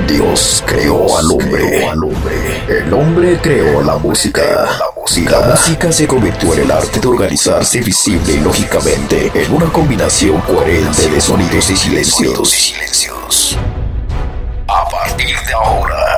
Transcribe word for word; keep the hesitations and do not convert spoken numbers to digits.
Dios creó al hombre. El hombre creó la música. Y la música se convirtió en el arte de organizarse visible y lógicamente en una combinación coherente de sonidos y silencios. A partir de ahora,